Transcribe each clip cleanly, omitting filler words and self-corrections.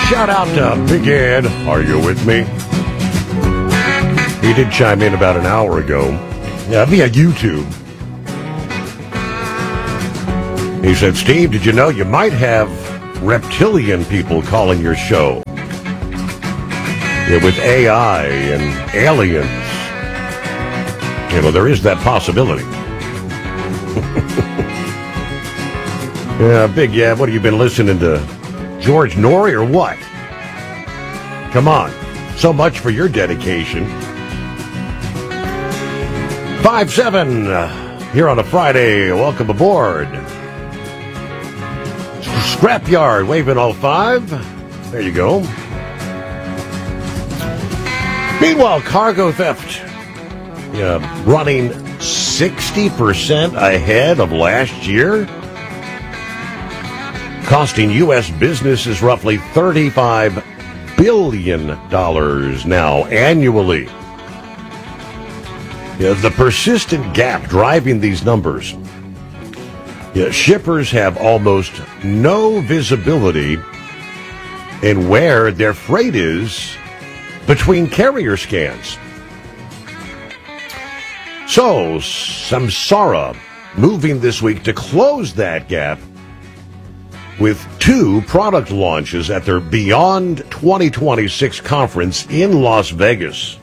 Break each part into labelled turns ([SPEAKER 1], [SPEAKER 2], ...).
[SPEAKER 1] Shout out to Big Ed. Are you with me? He did chime in about an hour ago via YouTube. He said, Steve, did you know you might have reptilian people calling your show? Yeah, with AI and aliens. You know, there is that possibility. Big Ed, what have you been listening to? George Norrie or what? Come on. So much for your dedication. 5-7 here on a Friday. Welcome aboard. Scrapyard waving all five. There you go. Meanwhile, cargo theft running 60% ahead of last year, costing U.S. businesses roughly $35 billion now annually. The persistent gap driving these numbers. Shippers have almost no visibility in where their freight is between carrier scans. So, Samsara moving this week to close that gap with 2 product launches at their Beyond 2026 conference in Las Vegas.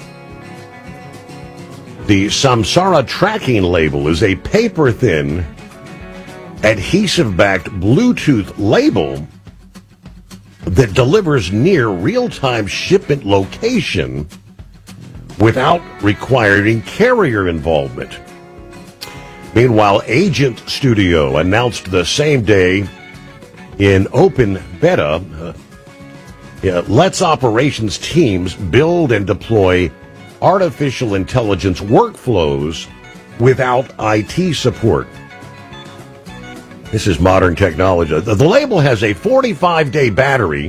[SPEAKER 1] The Samsara tracking label is a paper-thin, adhesive-backed Bluetooth label that delivers near real-time shipment location without requiring carrier involvement. Meanwhile, Agent Studio announced the same day in open beta lets operations teams build and deploy artificial intelligence workflows without IT support. This is modern technology. The label has a 45-day battery,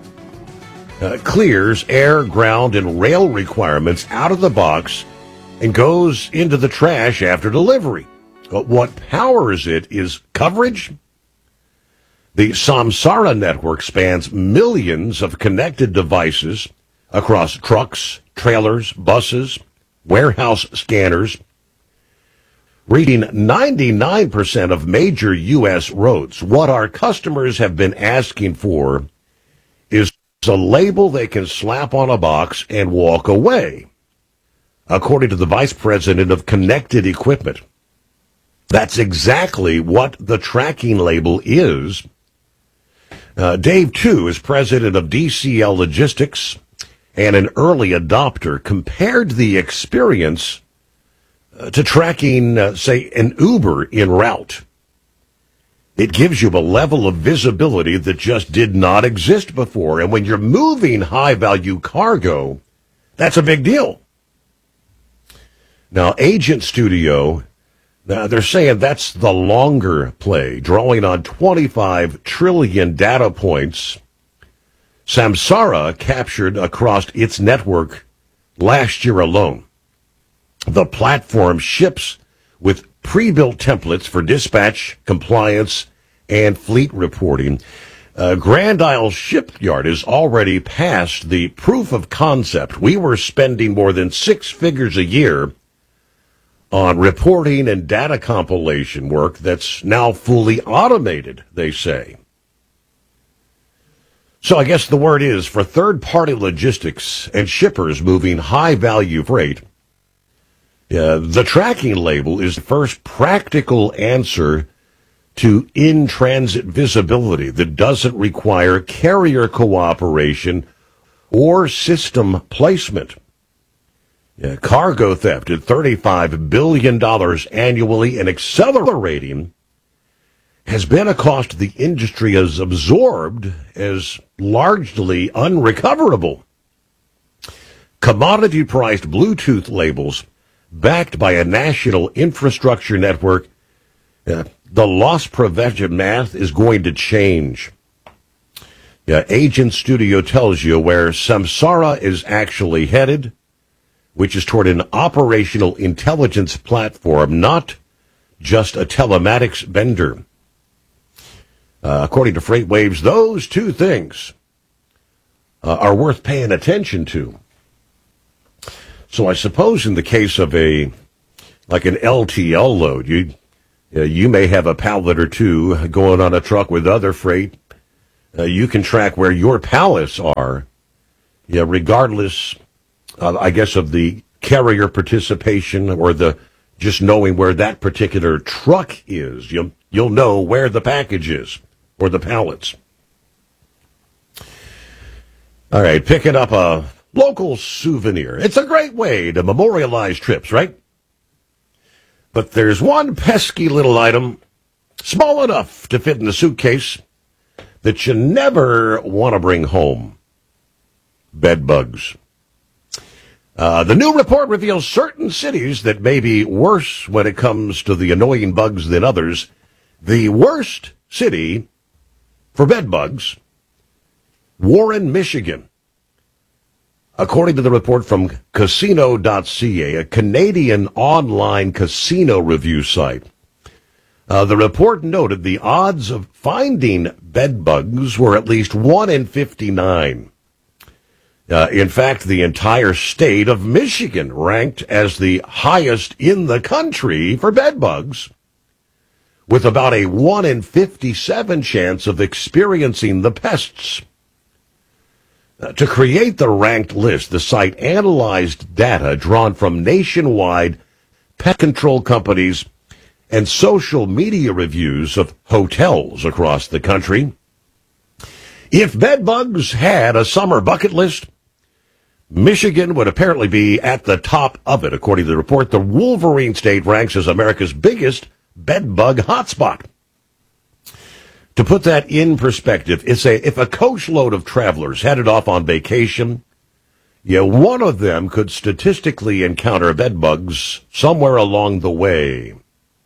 [SPEAKER 1] clears air, ground, and rail requirements out of the box, and goes into the trash after delivery. But what powers it is coverage. The Samsara network spans millions of connected devices across trucks, trailers, buses, warehouse scanners, reading 99% of major U.S. roads. What our customers have been asking for is a label they can slap on a box and walk away, according to the Vice President of Connected Equipment. That's exactly what the tracking label is. Dave, too, is president of DCL Logistics and an early adopter, compared the experience to tracking, say, an Uber en route. It gives you a level of visibility that just did not exist before. And when you're moving high-value cargo, that's a big deal. Now, Agent Studio, they're saying that's the longer play, drawing on 25 trillion data points Samsara captured across its network last year alone. The platform ships with pre-built templates for dispatch, compliance, and fleet reporting. Grand Isle Shipyard is already past the proof of concept. We were spending more than 6 figures a year on reporting and data compilation work that's now fully automated, they say. So I guess the word is, for third-party logistics and shippers moving high-value freight, the tracking label is the first practical answer to in-transit visibility that doesn't require carrier cooperation or system placement. Cargo theft at $35 billion annually and accelerating has been a cost the industry has absorbed as largely unrecoverable. Commodity-priced Bluetooth labels backed by a national infrastructure network, the loss prevention math is going to change. Agent Studio tells you where Samsara is actually headed, which is toward an operational intelligence platform, not just a telematics vendor. According to FreightWaves, those two things, are worth paying attention to. So I suppose in the case of an LTL load, you may have a pallet or two going on a truck with other freight. You can track where your pallets are, regardless, I guess, of the carrier participation or the just knowing where that particular truck is. You'll know where the package is or the pallets. All right, picking up a local souvenir. It's a great way to memorialize trips, right? But there's one pesky little item, small enough to fit in the suitcase, that you never want to bring home. Bed bugs. The new report reveals certain cities that may be worse when it comes to the annoying bugs than others. The worst city for bed bugs, Warren, Michigan. According to the report from Casino.ca, a Canadian online casino review site, the report noted the odds of finding bed bugs were at least 1 in 59. In fact, the entire state of Michigan ranked as the highest in the country for bed bugs, with about a 1 in 57 chance of experiencing the pests. To create the ranked list, the site analyzed data drawn from nationwide pet control companies and social media reviews of hotels across the country. If bed bugs had a summer bucket list, Michigan would apparently be at the top of it. According to the report, the Wolverine State ranks as America's biggest bed bug hotspot. To put that in perspective, if a coachload of travelers headed off on vacation, one of them could statistically encounter bed bugs somewhere along the way.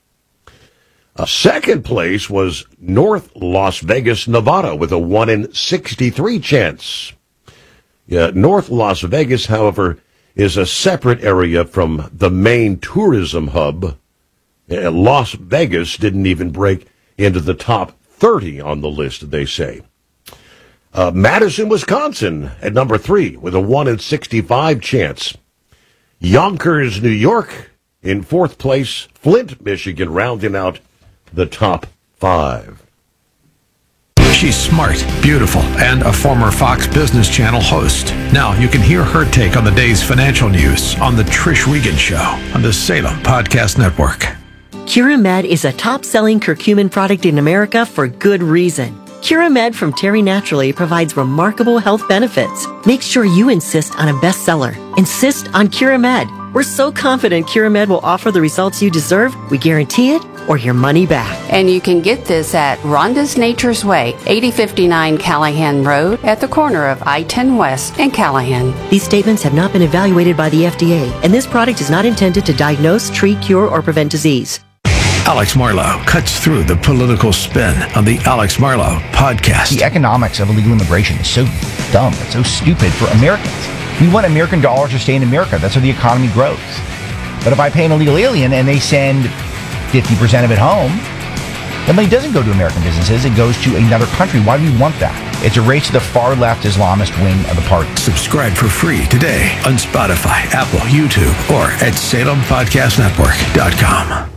[SPEAKER 1] A second place was North Las Vegas, Nevada, with a 1 in 63 chance. North Las Vegas, however, is a separate area from the main tourism hub. Las Vegas didn't even break into the top 30 on the list, they say. Madison, Wisconsin, at number 3, with a 1 in 65 chance. Yonkers, New York, in 4th place. Flint, Michigan, rounding out the top 5.
[SPEAKER 2] She's smart, beautiful, and a former Fox Business Channel host. Now you can hear her take on the day's financial news on The Trish Regan Show on the Salem Podcast Network.
[SPEAKER 3] Curamed is a top-selling curcumin product in America for good reason. Curamed from Terry Naturally provides remarkable health benefits. Make sure you insist on a bestseller. Insist on Curamed. We're so confident Curamed will offer the results you deserve, we guarantee it, or your money back.
[SPEAKER 4] And you can get this at Rhonda's Nature's Way, 8059 Callahan Road, at the corner of I-10 West and Callahan.
[SPEAKER 3] These statements have not been evaluated by the FDA, and this product is not intended to diagnose, treat, cure, or prevent disease.
[SPEAKER 2] Alex Marlow cuts through the political spin on the Alex Marlow Podcast.
[SPEAKER 5] The economics of illegal immigration is so dumb. It's so stupid for Americans. We want American dollars to stay in America. That's how the economy grows. But if I pay an illegal alien and they send 50% of it home, the money doesn't go to American businesses. It goes to another country. Why do we want that? It's a race to the far-left Islamist wing of the party.
[SPEAKER 2] Subscribe for free today on Spotify, Apple, YouTube, or at SalemPodcastNetwork.com.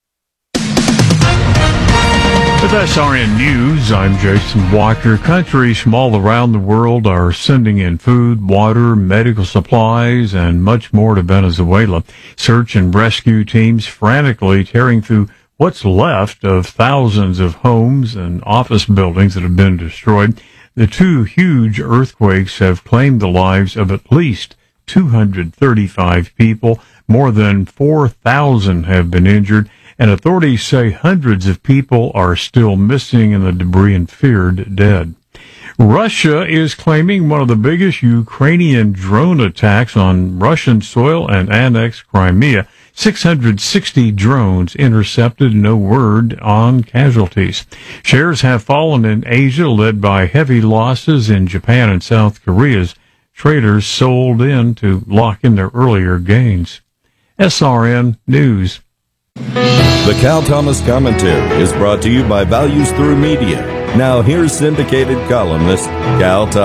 [SPEAKER 6] With SRN News, I'm Jason Walker. Countries from all around the world are sending in food, water, medical supplies, and much more to Venezuela. Search and rescue teams frantically tearing through what's left of thousands of homes and office buildings that have been destroyed. The 2 huge earthquakes have claimed the lives of at least 235 people. More than 4,000 have been injured. And authorities say hundreds of people are still missing in the debris and feared dead. Russia is claiming one of the biggest Ukrainian drone attacks on Russian soil and annexed Crimea. 660 drones intercepted, no word on casualties. Shares have fallen in Asia, led by heavy losses in Japan and South Korea as traders sold in to lock in their earlier gains. SRN News.
[SPEAKER 7] The Cal Thomas Commentary is brought to you by Values Through Media. Now here's syndicated columnist Cal Thomas.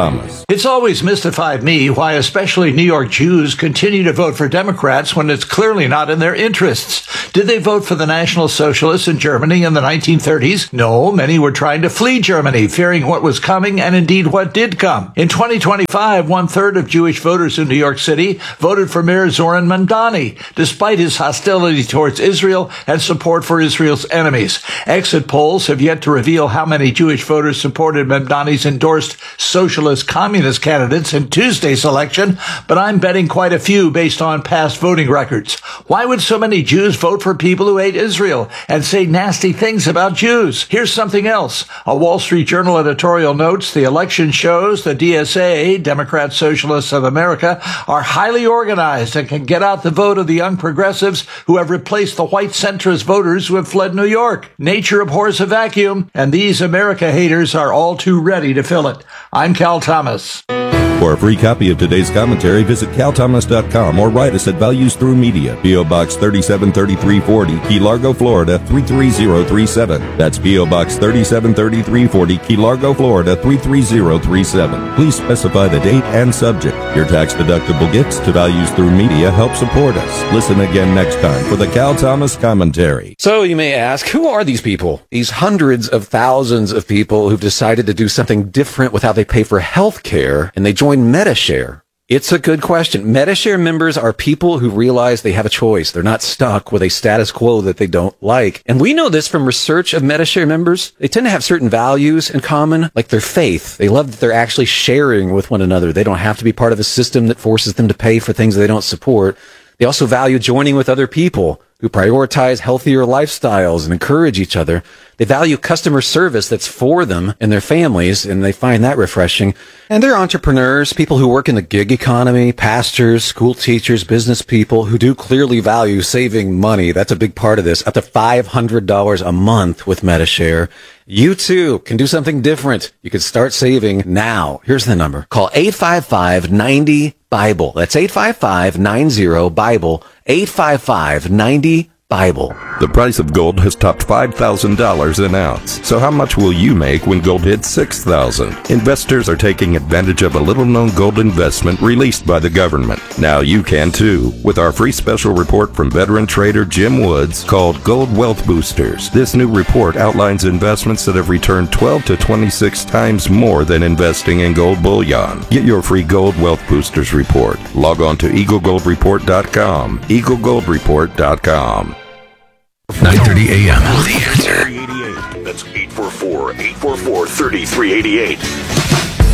[SPEAKER 2] It's always mystified me why especially New York Jews continue to vote for Democrats when it's clearly not in their interests. Did they vote for the National Socialists in Germany in the 1930s? No, many were trying to flee Germany, fearing what was coming and indeed what did come. In 2025, 1/3 of Jewish voters in New York City voted for Mayor Zoran Mamdani, despite his hostility towards Israel and support for Israel's enemies. Exit polls have yet to reveal how many Jewish voters supported Mamdani's endorsed socialist communist candidates in Tuesday's election, but I'm betting quite a few based on past voting records. Why would so many Jews vote for people who hate Israel and say nasty things about Jews? Here's something else. A Wall Street Journal editorial notes the election shows the DSA, Democrat Socialists of America, are highly organized and can get out the vote of the young progressives who have replaced the white centrist voters who have fled New York. Nature abhors a vacuum, and these America haters are all too ready to fill it. I'm Cal Thomas.
[SPEAKER 7] For a free copy of today's commentary, visit calthomas.com or write us at Values Through Media, P.O. Box 373340, Key Largo, Florida 33037. That's P.O. Box 373340, Key Largo, Florida 33037. Please specify the date and subject. Your tax-deductible gifts to Values Through Media help support us. Listen again next time for the Cal Thomas Commentary.
[SPEAKER 8] So you may ask, who are these people? These hundreds of thousands of people who've decided to do something different with how they pay for health care, and they join Medi-Share. It's a good question. Medi-Share members are people who realize they have a choice. They're not stuck with a status quo that they don't like. And we know this from research of Medi-Share members. They tend to have certain values in common, like their faith. They love that they're actually sharing with one another. They don't have to be part of a system that forces them to pay for things they don't support. They also value joining with other people who prioritize healthier lifestyles and encourage each other. They value customer service that's for them and their families, and they find that refreshing. And they're entrepreneurs, people who work in the gig economy, pastors, school teachers, business people who do clearly value saving money. That's a big part of this. Up to $500 a month with Medi-Share. You too can do something different. You can start saving now. Here's the number. Call 855-90-BIBLE. That's 855-90-BIBLE. 855-90-BIBLE.
[SPEAKER 7] The price of gold has topped $5,000 an ounce. So how much will you make when gold hits $6,000? Investors are taking advantage of a little-known gold investment released by the government. Now you can too, with our free special report from veteran trader Jim Woods called Gold Wealth Boosters. This new report outlines investments that have returned 12 to 26 times more than investing in gold bullion. Get your free Gold Wealth Boosters report. Log on to EagleGoldReport.com. EagleGoldReport.com.
[SPEAKER 2] 9:30 a.m.
[SPEAKER 1] The Answer. That's 844-844-3388.